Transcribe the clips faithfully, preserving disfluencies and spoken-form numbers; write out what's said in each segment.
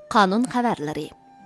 qonun xabarlari.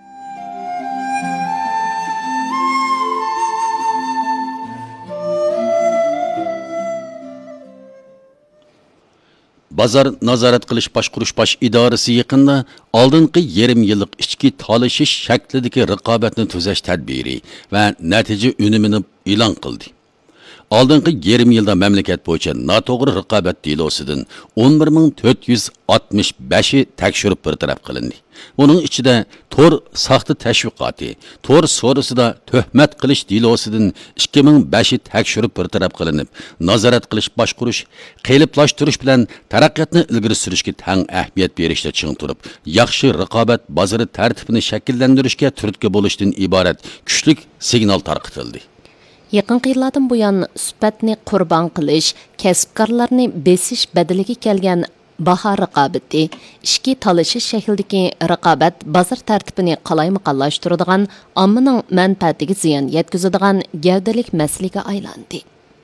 Bazar nazorat qilish boshqurish bosh idorasi yaqinda oldingi yarim yillik ichki talashish shaklidagi raqobatni tuzash tadbiri va natija unumini e'lon qildi. Oldingi yarim yilda mamlakat bo'yicha noto'g'ri raqobat delosidan o'n bir ming to'rt yuz oltmish beshi tekshirib bartaraf qilindi. Buning ichida tor saxta tashviqoti, tor so'risida tuhmat qilish delosidan ikki ming beshi tekshirib bartaraf qilinib, nazorat qilish boshqurish, qeliplashtirish bilan taraqqiyotni ilgari surishga tang ahamiyat berishda ching turib, yaxshi raqobat bozori tartibini shakllantirishga turtki bo'lishdan iborat kuchli signal tarqatildi. Yaqinqi yillardan buyon sifatni qurbon qilish, kasbkorlarni besish badaliga kelgan baho raqobati, ishki talashish shaklidagi raqobat bozor tartibini qalayma-qallashtiradigan, ommaning manfaatiga ziyon yetkazadigan gavdalik masalaga aylandi.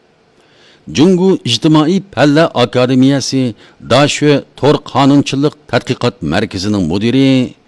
Jungu İjtimoiy Fanlar Akademiyasi Dashu Tor Qonunchilik tadqiqot markazining mudiri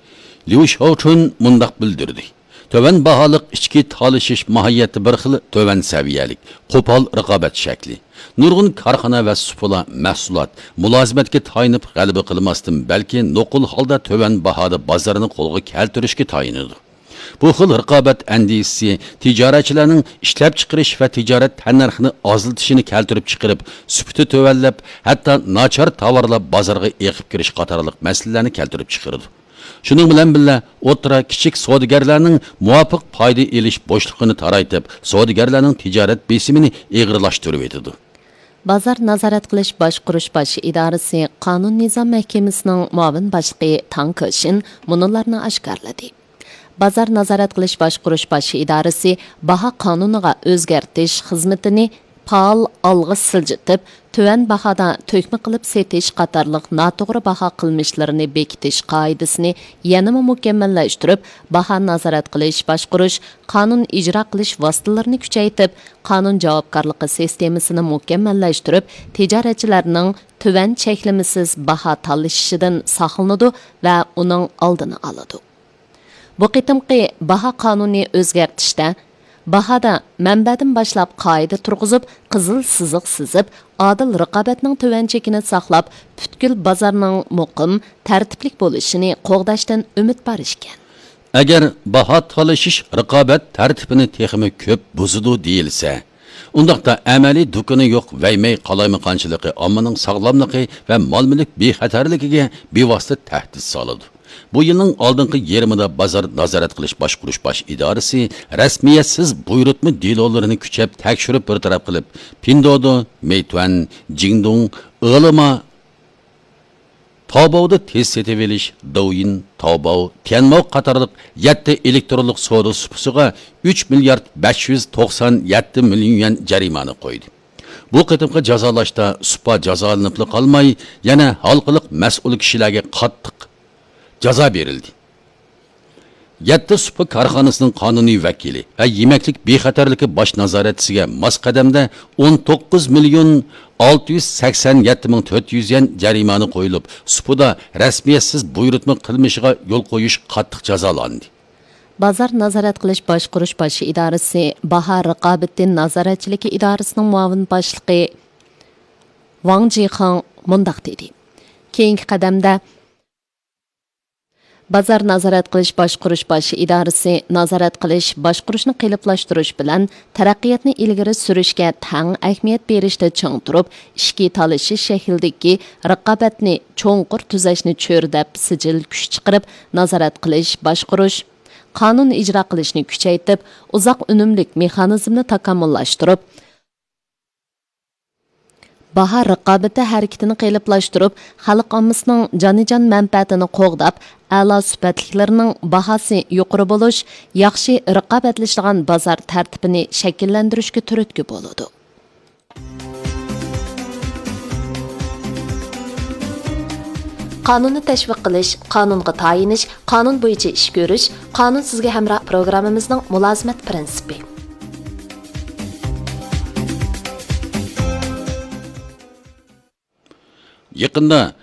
Liu Shaochun mundaq bildirdi. Töven bahalık içki talashish mahiyeti bir xil töven saviyalik, qo'pol raqobat shakli. Nurg'un korxona va supula mahsulot mulozimatga tayinib g'alaba qilmasdan balki noqul holda töven bahoda bozorini qo'lga keltirishga tayinadi. Bu xil raqobat andisi tijoratchilarning ishlab chiqarish va tijorat tannarxini oziltishini keltirib chiqarib, sufati tövallab, hatto nachar tovarlar bozorga eqib kirish qatorliq masalalarni keltirib chiqaradi. Shuning bilan birga o'tira kichik savdogarlarning muvofiq foyda elish bo'shliqini taraytib, savdogarlarning tijorat besimini eg'irlashtirib etadi. Bozor nazorat qilish boshqurish bosh idorasi Qonun nizom mahkamasining muavin boshlig'i Tang Keshin munolarni oshkorladi. Bozor nazorat qilish boshqurish bosh idorasi baho qonuniga o'zgartish xizmatini faol olg'a siljitib, tuvan bahoda to'kma qilib setish qatorliq noto'g'ri baho qilmishlarini bekitish qoidasini yanada mukammallashtirib, baho nazorat qilish, boshqurish, qonun ijro qilish vositalarini kuchaytirib, qonun javobgarligi sistemasini mukammallashtirib, tijoratchilarning tuvan cheklimisiz baho tanlashidan saqlanadi va uning oldini oladi. Bu qitimqi baho qonuni o'zgartishda bahoda manbadan boshlab qoida turg'izib, qizil siziq sizib, adil raqobatning tuvan chekini saqlab, butkul bozorning muqim, tartiblik bo'lishini qo'g'dashdan umid bor ekan. Agar baho talashish raqobat tartibini texmi ko'p buzidi deyilsa, undaqda amaliy dukuni yo'q vaymay qalaymaqanchiligi, ommaning sog'lomligi va mol-mulk bexatarligiga bevosita tahdid soladi. Bu yilning oldingi yerimida bozor nazorat qilish boshqurish bosh idorasi rasmiyatsiz buyurtma delolarini kuchab tekshirib bir taraf qilib, Pindodo, Meituan, Jingdong, Ilma, Taobao'da tez setib olish, Douyin, Taobao, Tianmao qatorliq yetti elektronlik savdo supasiga uch milliard besh yuz to'qson yetti million yuan jarimani qo'ydi. Bu qitimqi jazolashda supa jazolanib qolmay, yana xalqiliq mas'ul kishilarga qattiq jazo berildi. yetti supa korxonasining qonuniy vakili va yemaklik bexatarligi bosh nazoratchisiga mos qadamda o'n to'qqiz million olti yuz sakson yetti ming to'rt yuz yuan jarimani qo'yilib, supada rasmiyatsiz buyurtma qilmishiga yo'l qo'yish qattiq jazolandi. Bozor nazorat qilish boshqurish bosh idorasi baho raqobati nazoratchiligi idorasining muavin boshlig'i Wang Jixang mundaq dedi. Keyingi qadamda Bozor nazorat qilish boshqurish bosh idorasi nazorat qilish boshqurishni qiliplashtirish bilan taraqqiyotni ilgari surishga tang ahamiyat berishda ching turib, ishki talashish shaklidagi raqobatni cho'nqur tuzashni cho'rdab sijil kuch chiqarib, nazorat qilish, boshqurish, qonun ijro qilishni kuchaytirib, uzoq unumlik mexanizmni takomillashtirib, baho raqobati harakatini qiyinlashtirib, xalq ommasining jonijon manfaatini qo'g'dab, a'lo sifatliklarining bahosi yuqori bo'lish, yaxshi raqobatlashadigan bozor tartibini shakllantirishga turtki bo'ladi. Qonunni tashviq qilish, qonunga tayinish, qonun bo'yicha ish ko'rish, qonun sizga hamroh programmamizning mulozimat prinsipi. Yaqında